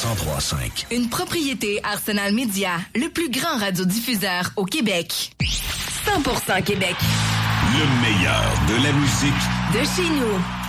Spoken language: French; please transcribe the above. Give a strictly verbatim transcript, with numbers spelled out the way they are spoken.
cent trois cinq. Une propriété Arsenal Media, le plus grand radiodiffuseur au Québec. cent pour cent Québec. Le meilleur de la musique de chez nous.